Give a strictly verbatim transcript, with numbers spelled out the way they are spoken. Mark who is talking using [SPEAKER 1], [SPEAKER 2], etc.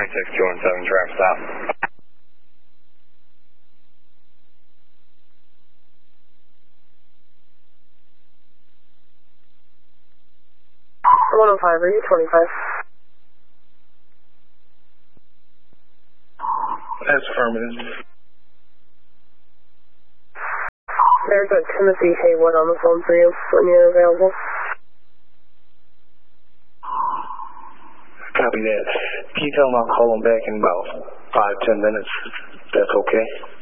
[SPEAKER 1] nine six two one seven, traffic stop.
[SPEAKER 2] one oh five, are you twenty-five?
[SPEAKER 3] That's affirmative.
[SPEAKER 2] There's a Timothy Haywood on the phone for you when you're available.
[SPEAKER 3] Copy that. Can you tell him I'll call him back in about five, ten minutes? That's okay.